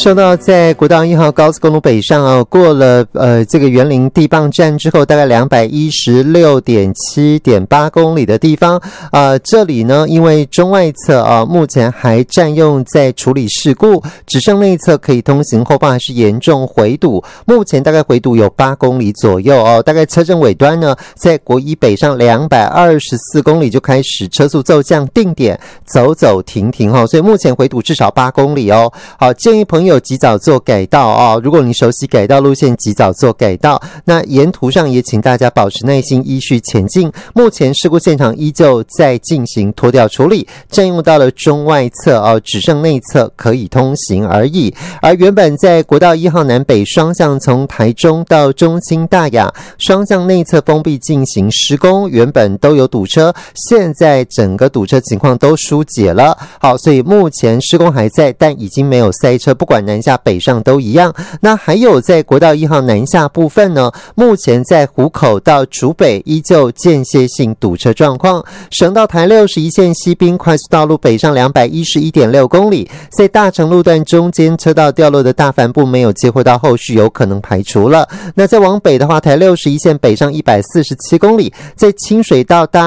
受到在国道1号高速公路北上过了这个员林地磅站之后，大概 216.7.8 公里的地方，这里呢因为中外侧目前还占用在处理事故，只剩内侧可以通行，后方还是严重回堵，目前大概回堵有8公里左右大概车阵尾端呢，在国一北上224公里就开始车速骤降，定点走走停停所以目前回堵至少8公里好，建议朋友及早做改道如果你熟悉改道路线，及早做改道。那沿途上也请大家保持耐心，依序前进。目前事故现场依旧在进行拖吊处理，占用到了中外侧只剩内侧可以通行而已。而原本在国道1号南北双向从台中到中清大雅双向内侧封闭进行施工，原本都有堵车，现在整个堵车情况都疏解了。好，所以目前施工还在，但已经没有塞车，不管南下北上都一样。那还有在国道1号南下部分呢，目前在湖口到竹北依旧间歇性堵车状况。省道台61线西滨快速道路北上 211.6 公里，在大成路段中间车道掉落的大帆布没有接获到后续，有可能排除了。那再往北的话，台61线北上147公里，在清水道大